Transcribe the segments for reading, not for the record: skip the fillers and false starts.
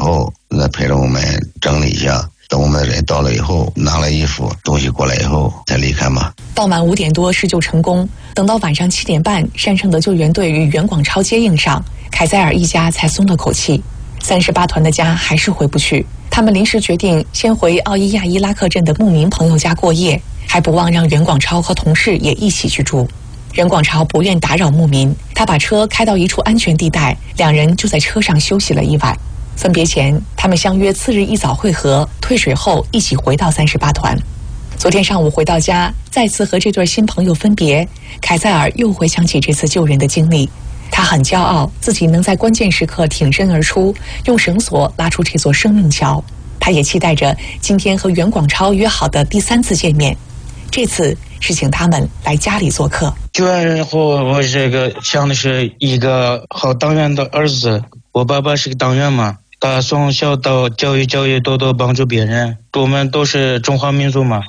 后再陪着我们整理一下，等我们的人到了以后，拿了衣服东西过来以后才离开嘛。 到晚5点多施救成功，等到晚上7点半，山上的救援队与袁广超接应上，凯塞尔一家才松了口气。38团的家还是回不去，他们临时决定先回奥伊亚伊拉克镇的牧民朋友家过夜，还不忘让袁广超和同事也一起去住。袁广超不愿打扰牧民，他把车开到一处安全地带，两人就在车上休息了一晚。分别前，他们相约次日一早会合，退水后一起回到38团。昨天上午回到家，再次和这对新朋友分别，凯塞尔又回想起这次救人的经历。他很骄傲自己能在关键时刻挺身而出，用绳索拉出这座生命桥。他也期待着今天和袁广超约好的第3次见面，这次是请他们来家里做客。 救完人后，我这个想的是一个好党员的儿子。我爸爸是个党员嘛，他从小到教育多多帮助别人，我们都是中华民族嘛。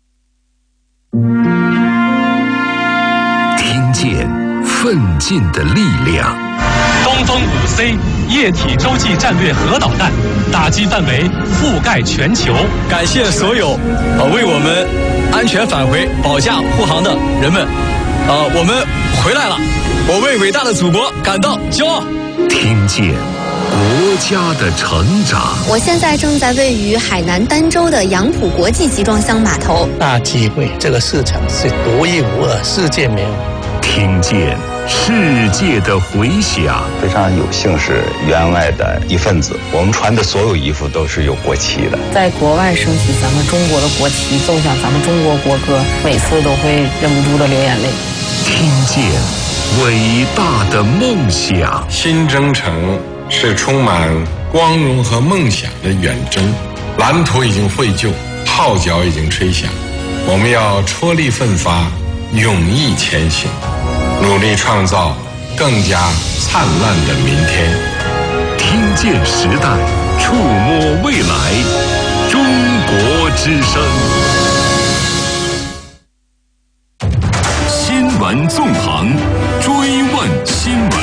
听见奋进的力量。 东风5C 液体洲际战略核导弹打击范围覆盖全球。 感谢所有为我们安全返回保驾护航的人们。我们回来了，我为伟大的祖国感到骄傲。 听见国家的成长。 我现在正在位于海南儋州的杨浦国际集装箱码头。 大机会，这个市场是独一无二，世界没有。 听见世界的回响。 非常有幸是员外的一份子，我们穿的所有衣服都是有国旗的。 在国外升起咱们中国的国旗，奏响咱们中国国歌，每次都会忍不住的流眼泪。 听见伟大的梦想。 新征程是充满光荣和梦想的远征，蓝图已经绘就，号角已经吹响，我们要踔厉奋发，勇毅前行，努力创造更加灿烂的明天。 听见时代，触摸未来，中国之声。新闻纵横，追问新闻。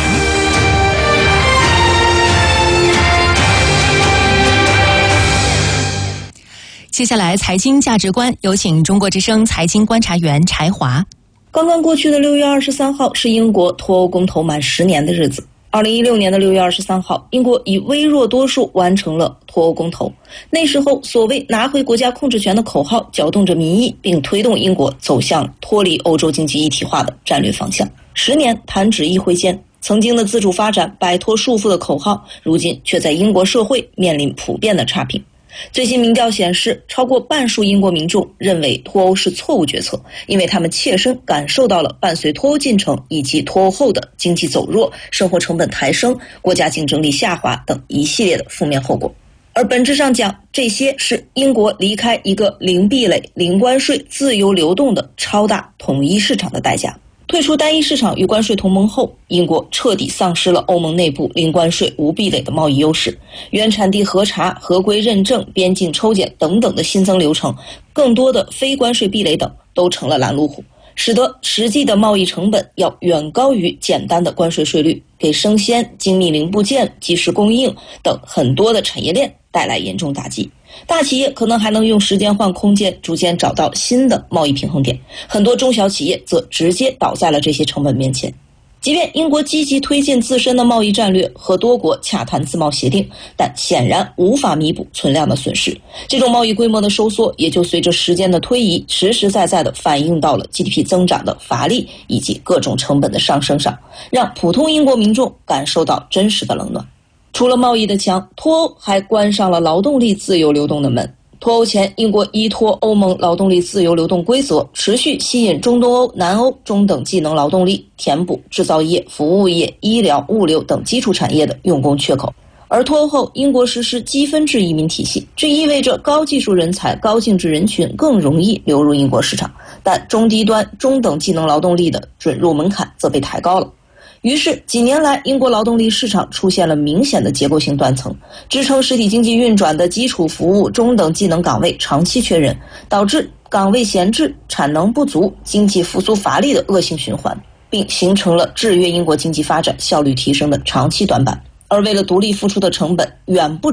接下来财经价值观，有请中国之声财经观察员柴华。 刚刚过去的6月23号是英国脱欧公投满10年的日子。2016年的6月23号，英国以微弱多数完成了脱欧公投。那时候，所谓拿回国家控制权的口号搅动着民意，并推动英国走向脱离欧洲经济一体化的战略方向。10年弹指一挥间，曾经的自主发展、摆脱束缚的口号，如今却在英国社会面临普遍的差评。最新民调显示，超过半数英国民众认为脱欧是错误决策，因为他们切身感受到了伴随脱欧进程以及脱欧后的经济走弱、生活成本抬升、国家竞争力下滑等一系列的负面后果。而本质上讲，这些是英国离开一个零壁垒、零关税、自由流动的超大统一市场的代价。退出单一市场与关税同盟后，英国彻底丧失了欧盟内部零关税无壁垒的贸易优势，原产地核查、合规认证、边境抽检等等的新增流程，更多的非关税壁垒等都成了拦路虎，使得实际的贸易成本要远高于简单的关税税率，给生鲜、精密零部件、即时供应等很多的产业链带来严重打击。大企业可能还能用时间换空间，逐渐找到新的贸易平衡点，很多中小企业则直接倒在了这些成本面前。即便英国积极推进自身的贸易战略和多国洽谈自贸协定，但显然无法弥补存量的损失。这种贸易规模的收缩也就随着时间的推移，实实在在地反映到了 GDP 增长的乏力以及各种成本的上升上，让普通英国民众感受到真实的冷暖。除了贸易的墙，脱欧还关上了劳动力自由流动的门。脱欧前，英国依托欧盟劳动力自由流动规则，持续吸引中东欧、南欧中等技能劳动力，填补制造业、服务业、医疗、物流等基础产业的用工缺口。而脱欧后，英国实施积分制移民体系，这意味着高技术人才、高净值人群更容易流入英国市场，但中低端、中等技能劳动力的准入门槛则被抬高了。于是几年来，英国劳动力市场出现了明显的结构性断层，支撑实体经济运转的基础服务、中等技能岗位长期缺人，导致岗位闲置、产能不足、经济复苏乏力的恶性循环，并形成了制约英国经济发展效率提升的长期短板。而为了独立付出的成本远不